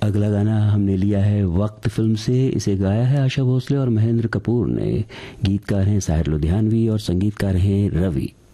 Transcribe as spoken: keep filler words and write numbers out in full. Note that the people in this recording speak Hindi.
अगला गाना हमने लिया है वक्त फिल्म से। इसे गाया है आशा भोसले और महेंद्र कपूर ने। गीतकार हैं साहिर लुधियानवी और संगीतकार हैं रवि।